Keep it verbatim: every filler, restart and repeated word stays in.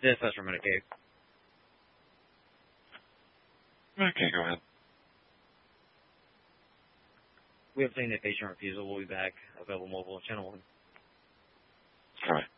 This is from Medicaid. Okay, go ahead. We have seen a patient refusal. We'll be back. Available mobile channel one. All right.